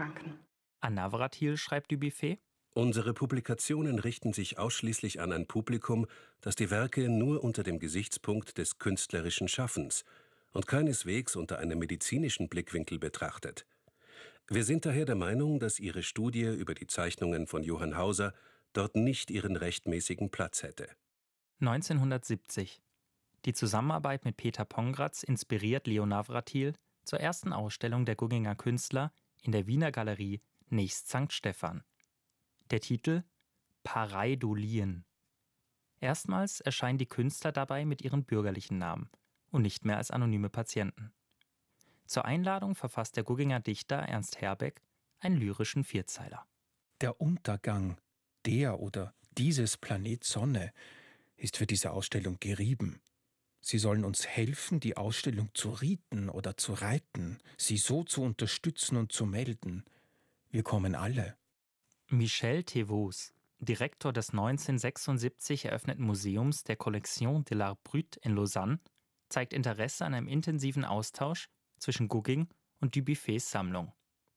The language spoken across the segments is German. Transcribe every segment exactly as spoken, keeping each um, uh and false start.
erkranken. An Navratil schreibt Dubuffet: Unsere Publikationen richten sich ausschließlich an ein Publikum, das die Werke nur unter dem Gesichtspunkt des künstlerischen Schaffens und keineswegs unter einem medizinischen Blickwinkel betrachtet. Wir sind daher der Meinung, dass Ihre Studie über die Zeichnungen von Johann Hauser dort nicht ihren rechtmäßigen Platz hätte. neunzehnhundertsiebzig. Die Zusammenarbeit mit Peter Pongratz inspiriert Leo Navratil zur ersten Ausstellung der Gugginger Künstler in der Wiener Galerie nächst Sankt Stephan. Der Titel Pareidolien. Erstmals erscheinen die Künstler dabei mit ihren bürgerlichen Namen und nicht mehr als anonyme Patienten. Zur Einladung verfasst der Gugginger Dichter Ernst Herbeck einen lyrischen Vierzeiler. Der Untergang der oder dieses Planet Sonne ist für diese Ausstellung gerieben. Sie sollen uns helfen, die Ausstellung zu rieten oder zu reiten, sie so zu unterstützen und zu melden. Wir kommen alle. Michel Thévaux, Direktor des neunzehnhundertsechsundsiebzig eröffneten Museums der Collection de l'Art Brut in Lausanne, zeigt Interesse an einem intensiven Austausch zwischen Gugging und Dubuffets Sammlung.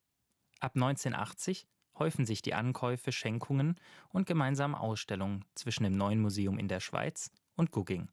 Ab neunzehnhundertachtzig häufen sich die Ankäufe, Schenkungen und gemeinsame Ausstellungen zwischen dem neuen Museum in der Schweiz und Gugging.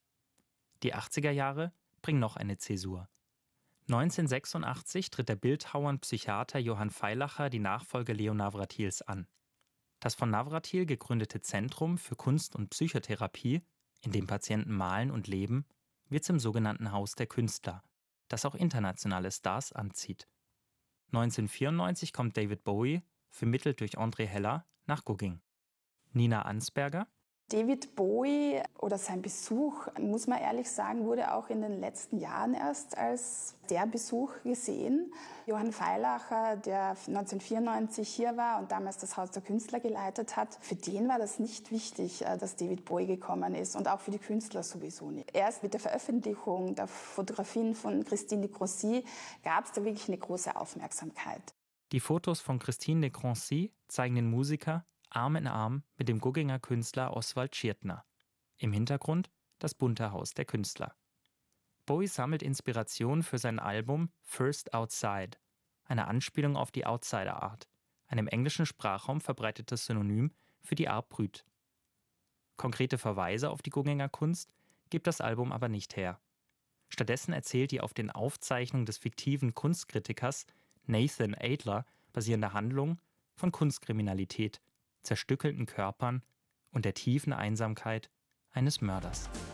Die achtziger Jahre bringen noch eine Zäsur. neunzehnhundertsechsundachtzig tritt der Bildhauer und Psychiater Johann Feilacher die Nachfolge Leo Navratils an. Das von Navratil gegründete Zentrum für Kunst- und Psychotherapie, in dem Patienten malen und leben, wird zum sogenannten Haus der Künstler, das auch internationale Stars anzieht. neunzehnhundertvierundneunzig kommt David Bowie, vermittelt durch André Heller, nach Gugging. Nina Ansberger: David Bowie oder sein Besuch, muss man ehrlich sagen, wurde auch in den letzten Jahren erst als der Besuch gesehen. Johann Feilacher, der neunzehnhundertvierundneunzig hier war und damals das Haus der Künstler geleitet hat, für den war das nicht wichtig, dass David Bowie gekommen ist und auch für die Künstler sowieso nicht. Erst mit der Veröffentlichung der Fotografien von Christine de Croissy gab es da wirklich eine große Aufmerksamkeit. Die Fotos von Christine de Croissy zeigen den Musiker Arm in Arm mit dem Gugginger Künstler Oswald Schirtner. Im Hintergrund das bunte Haus der Künstler. Bowie sammelt Inspiration für sein Album First Outside, eine Anspielung auf die Outsider Art, ein im englischen Sprachraum verbreitetes Synonym für die Art Brut. Konkrete Verweise auf die Gugginger Kunst gibt das Album aber nicht her. Stattdessen erzählt die auf den Aufzeichnungen des fiktiven Kunstkritikers Nathan Adler basierende Handlung von Kunstkriminalität, zerstückelten Körpern und der tiefen Einsamkeit eines Mörders.